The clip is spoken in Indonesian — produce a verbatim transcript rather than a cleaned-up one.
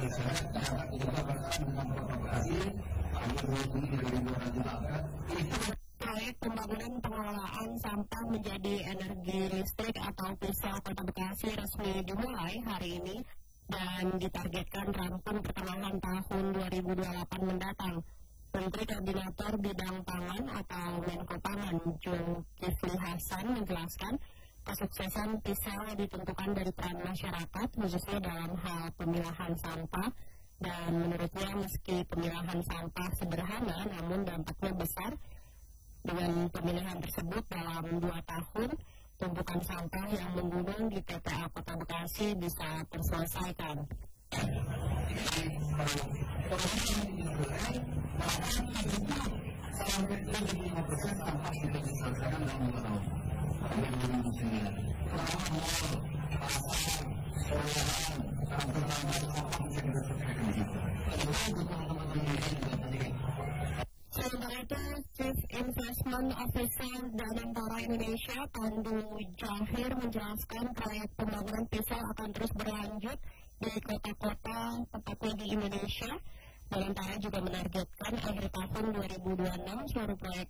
Proyek pembangunan pengelolaan sampah menjadi energi listrik atau Pisau Kota Bekasi resmi dimulai hari ini dan ditargetkan rampung pertengahan tahun dua ribu dua puluh delapan mendatang. Menteri Koordinator Bidang Pangan atau Menko Pangan Zulkifli Hasan menjelaskan kesuksesan Pisau ditentukan dari peran masyarakat khususnya dalam hal pemilahan sampah, dan menurutnya meski pemilahan sampah sederhana namun dampaknya besar. Dengan pemilihan tersebut dalam dua tahun, tumpukan sampah yang menggunung di T P A Kota Bekasi bisa terselesaikan. Sementara itu, Chief Investment Officer Danantara Indonesia, Pandu Jahir, menjelaskan proyek pembangunan Pisau akan terus berlanjut di kota-kota tepatnya di Indonesia. Danantara juga menargetkan akhir tahun dua ribu dua puluh enam seluruh proyek